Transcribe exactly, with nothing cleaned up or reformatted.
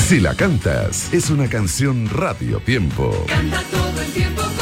Si la cantas, es una canción Radio Tiempo. Canta todo el tiempo.